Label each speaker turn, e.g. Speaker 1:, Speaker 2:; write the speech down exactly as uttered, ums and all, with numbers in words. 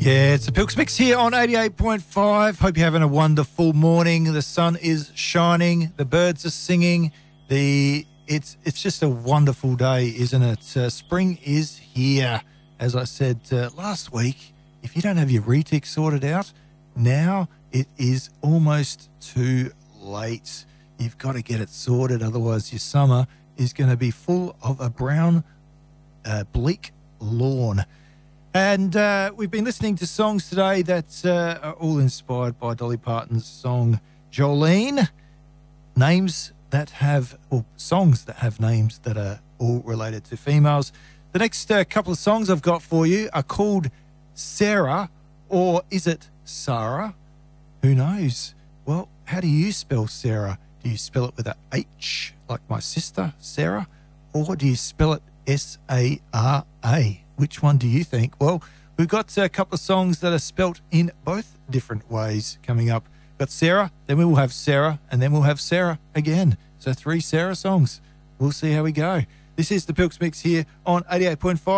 Speaker 1: Yeah, it's the Pilks Mix here on eighty-eight point five. Hope you're having a wonderful morning. The sun is shining, the birds are singing. The it's it's just a wonderful day, isn't it? Uh, spring is here. As I said uh, last week, if you don't have your retic sorted out, now it is almost too late. You've got to get it sorted, otherwise your summer is going to be full of a brown, uh, bleak lawn. And uh, we've been listening to songs today that uh, are all inspired by Dolly Parton's song Jolene. Names that have, or songs that have names that are all related to females. The next uh, couple of songs I've got for you are called Sarah, or is it Sarah? Who knows? Well, how do you spell Sarah? Do you spell it with a H, like my sister, Sarah? Or do you spell it S A R A? Which one do you think? Well, we've got a couple of songs that are spelt in both different ways coming up. We've got Sarah, then we will have Sarah, and then we'll have Sarah again. So three Sarah songs. We'll see how we go. This is the Pilks Mix here on eighty-eight point five.